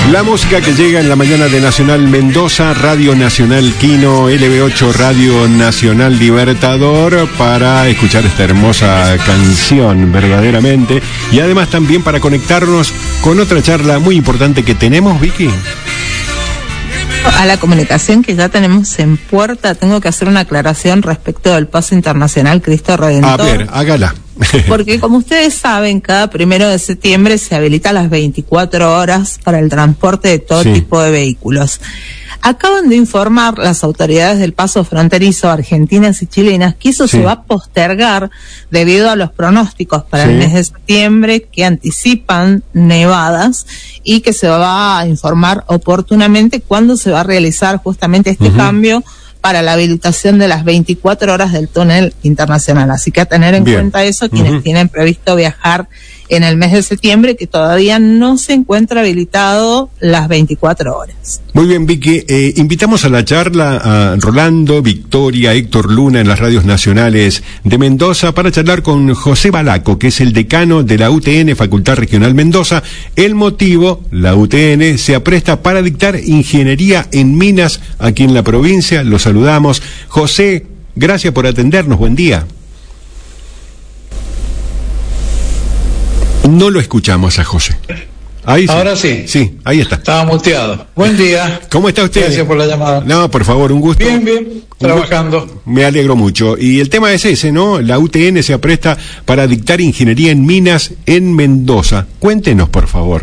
La música que llega en la mañana de Nacional Mendoza, Radio Nacional Quino, LB8 Radio Nacional Libertador, para escuchar esta hermosa canción verdaderamente, y además también para conectarnos con otra charla muy importante que tenemos, Vicky. A la comunicación que ya tenemos en puerta, tengo que hacer una aclaración respecto del Paso Internacional Cristo Redentor. A ver, hágala. Porque como ustedes saben, cada 1 de septiembre se habilita las 24 horas para el transporte de todo tipo de vehículos. Acaban de informar las autoridades del paso fronterizo argentinas y chilenas que eso se va a postergar debido a los pronósticos para el mes de septiembre que anticipan nevadas, y que se va a informar oportunamente cuándo se va a realizar justamente este cambio para la habilitación de las 24 horas del túnel internacional. Así que a tener en cuenta eso quienes tienen previsto viajar en el mes de septiembre, que todavía no se encuentra habilitado las 24 horas. Muy bien, Vicky. Invitamos a la charla a Rolando, Victoria, Héctor Luna en las radios nacionales de Mendoza para charlar con José Balaco, que es el decano de la UTN, Facultad Regional Mendoza. El motivo, la UTN se apresta para dictar ingeniería en minas aquí en la provincia. Los saludamos. José, gracias por atendernos. Buen día. No lo escuchamos a José. Ahí sí. Ahora sí. Sí, ahí está. Estaba muteado. Buen día. ¿Cómo está usted? Gracias por la llamada. No, por favor, un gusto. Bien, trabajando. Me alegro mucho. Y el tema es ese, ¿no? La UTN se apresta para dictar ingeniería en minas en Mendoza. Cuéntenos, por favor.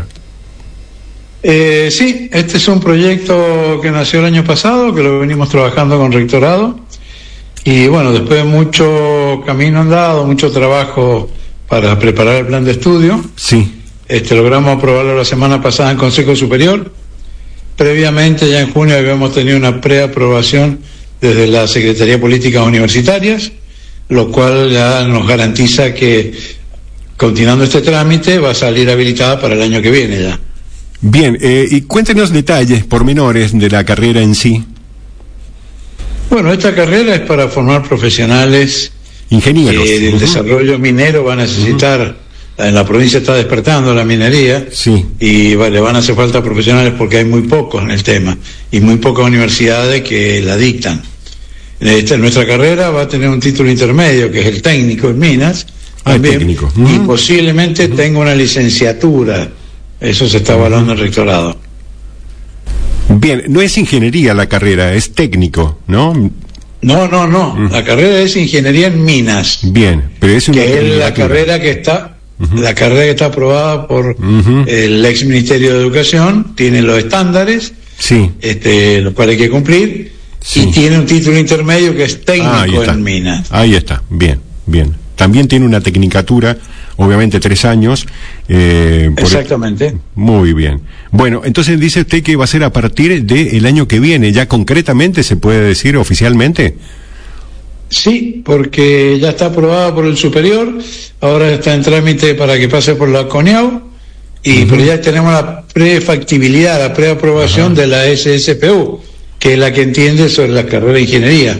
Sí, este es un proyecto que nació el año pasado, que lo venimos trabajando con Rectorado. Y bueno, después de mucho camino andado, mucho trabajo para preparar el plan de estudio. Logramos aprobarlo la semana pasada en Consejo Superior. Previamente, ya en junio, habíamos tenido una preaprobación desde la Secretaría de Políticas Universitarias, lo cual ya nos garantiza que, continuando este trámite, va a salir habilitada para el año que viene ya. Bien, y cuéntenos detalles, pormenores de la carrera en sí. Bueno, esta carrera es para formar profesionales ingenieros. El desarrollo minero va a necesitar, en la provincia está despertando la minería, y le van a hacer falta profesionales porque hay muy pocos en el tema y muy pocas universidades que la dictan. Nuestra carrera va a tener un título intermedio que es el técnico en minas, también, y posiblemente tenga una licenciatura. Eso se está evaluando en el Rectorado. Bien, no es ingeniería la carrera, es técnico, ¿no? No. La carrera es ingeniería en minas. Bien, pero es una que es la carrera que está, la carrera que está aprobada por el ex Ministerio de Educación, tiene los estándares, los cuales hay que cumplir, y tiene un título intermedio que es técnico en minas. Ahí está, bien. También tiene una tecnicatura, obviamente 3 años. Exactamente. Muy bien. Bueno, entonces dice usted que va a ser a partir del año que viene, ¿ya concretamente se puede decir oficialmente? Sí, porque ya está aprobada por el superior, ahora está en trámite para que pase por la CONEAU, pero ya tenemos la prefactibilidad, la preaprobación de la SSPU, que es la que entiende sobre la carrera de ingeniería.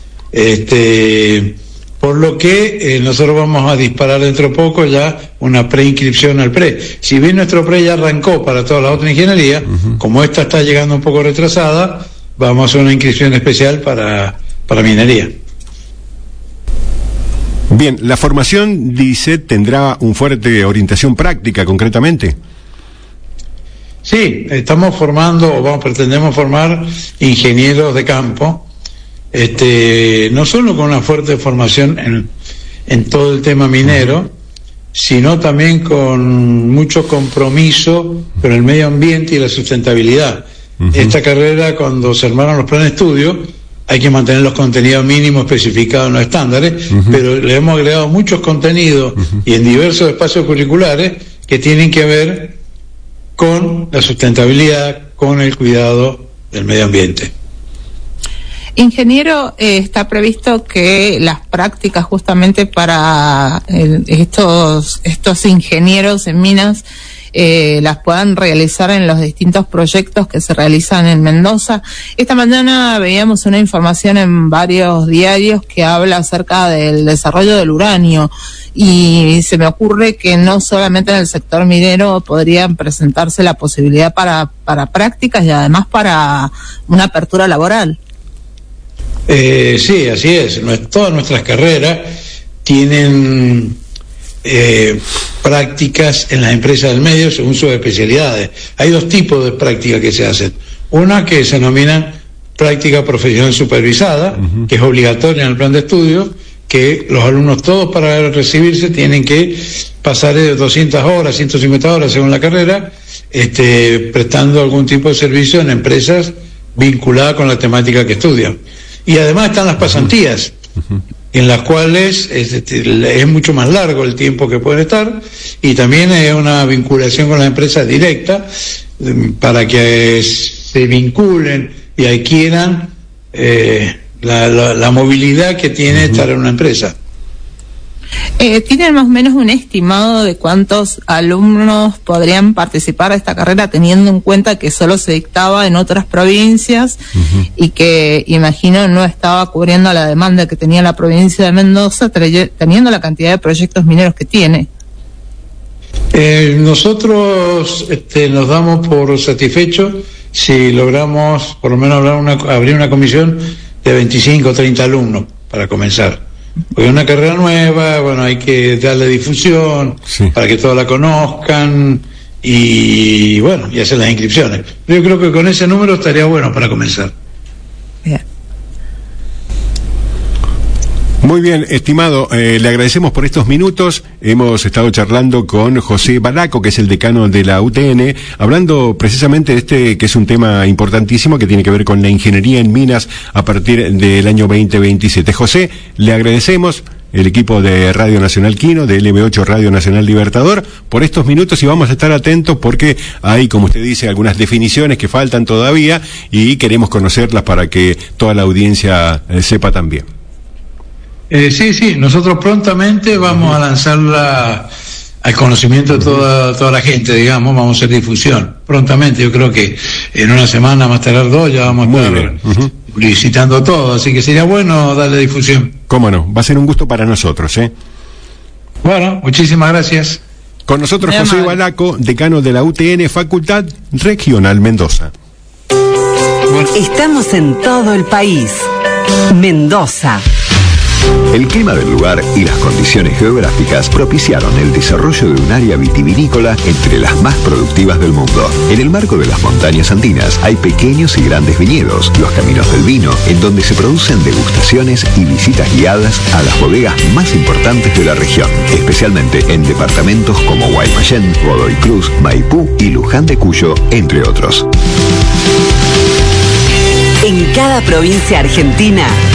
Por lo que nosotros vamos a disparar dentro de poco ya una preinscripción al PRE. Si bien nuestro PRE ya arrancó para todas las otras ingenierías, como esta está llegando un poco retrasada, vamos a hacer una inscripción especial para minería. Bien, la formación, dice, tendrá una fuerte orientación práctica, concretamente. Sí, estamos formando, pretendemos formar ingenieros de campo, no solo con una fuerte formación en todo el tema minero, sino también con mucho compromiso con el medio ambiente y la sustentabilidad. Esta carrera, cuando se armaron los planes de estudio, hay que mantener los contenidos mínimos especificados en los estándares, pero le hemos agregado muchos contenidos y en diversos espacios curriculares que tienen que ver con la sustentabilidad, con el cuidado del medio ambiente. Ingeniero, está previsto que las prácticas justamente para estos ingenieros en minas las puedan realizar en los distintos proyectos que se realizan en Mendoza. Esta mañana veíamos una información en varios diarios que habla acerca del desarrollo del uranio, y se me ocurre que no solamente en el sector minero podrían presentarse la posibilidad para prácticas y además para una apertura laboral. Sí, así es. Todas nuestras carreras tienen prácticas en las empresas del medio según sus especialidades. Hay dos tipos de prácticas que se hacen. Una que se denomina práctica profesional supervisada, que es obligatoria en el plan de estudios, que los alumnos todos para recibirse tienen que pasar de 200 horas, 150 horas según la carrera, prestando algún tipo de servicio en empresas vinculadas con la temática que estudian. Y además están las pasantías, en las cuales es mucho más largo el tiempo que pueden estar, y también es una vinculación con las empresas directa para que se vinculen y adquieran la movilidad que tiene estar en una empresa. ¿Tienen más o menos un estimado de cuántos alumnos podrían participar de esta carrera, teniendo en cuenta que solo se dictaba en otras provincias y que, imagino, no estaba cubriendo la demanda que tenía la provincia de Mendoza, teniendo la cantidad de proyectos mineros que tiene? Nosotros nos damos por satisfechos si logramos por lo menos abrir una comisión de 25 o 30 alumnos para comenzar. Porque es una carrera nueva, bueno, hay que darle difusión para que todos la conozcan y bueno, y hacer las inscripciones. Yo creo que con ese número estaría bueno para comenzar. Bien. Muy bien, estimado, le agradecemos por estos minutos. Hemos estado charlando con José Balaco, que es el decano de la UTN, hablando precisamente de que es un tema importantísimo que tiene que ver con la ingeniería en minas a partir del año 2027. José, le agradecemos, el equipo de Radio Nacional Quino, de LB8 Radio Nacional Libertador, por estos minutos, y vamos a estar atentos porque hay, como usted dice, algunas definiciones que faltan todavía y queremos conocerlas para que toda la audiencia sepa también. Sí, nosotros prontamente vamos a lanzarla al conocimiento de toda la gente, digamos, vamos a hacer difusión prontamente. Yo creo que en una semana, más tardar 2, ya vamos a estar publicitando todo, así que sería bueno darle difusión. Cómo no, va a ser un gusto para nosotros, Bueno, muchísimas gracias. Con nosotros José Balaco, decano de la UTN, Facultad Regional Mendoza. Estamos en todo el país. Mendoza. El clima del lugar y las condiciones geográficas propiciaron el desarrollo de un área vitivinícola entre las más productivas del mundo. En el marco de las montañas andinas hay pequeños y grandes viñedos, los caminos del vino, en donde se producen degustaciones y visitas guiadas a las bodegas más importantes de la región, especialmente en departamentos como Guaymallén, Godoy Cruz, Maipú y Luján de Cuyo, entre otros. En cada provincia argentina